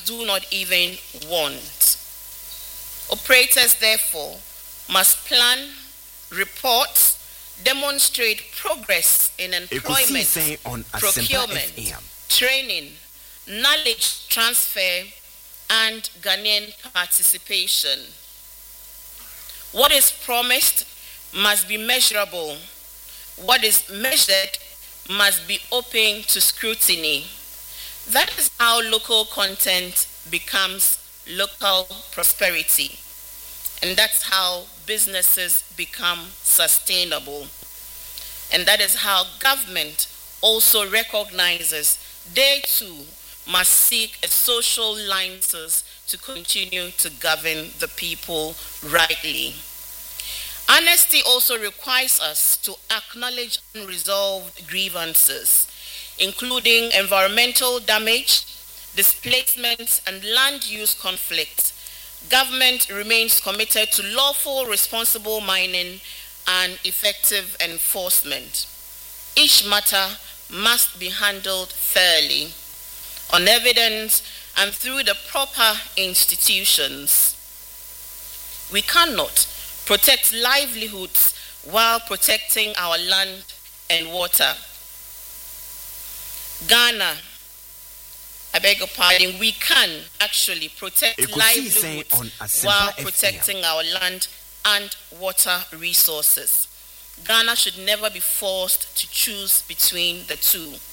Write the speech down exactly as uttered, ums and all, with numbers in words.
do not even want. Operators, therefore, must plan, report, demonstrate progress in employment, procurement, training, knowledge transfer, and Ghanaian participation. What is promised must be measurable. What is measured must be open to scrutiny. That is how local content becomes local prosperity. And that's how businesses become sustainable. And that is how government also recognizes they too must seek a social license to continue to govern the people rightly. Honesty also requires us to acknowledge unresolved grievances, including environmental damage, displacement, and land use conflicts. Government remains committed to lawful, responsible mining and effective enforcement. Each matter must be handled fairly, on evidence, and through the proper institutions. We cannot protect livelihoods while protecting our land and water. Ghana, I beg your pardon, we can actually protect livelihoods while protecting our land and water resources. Ghana should never be forced to choose between the two.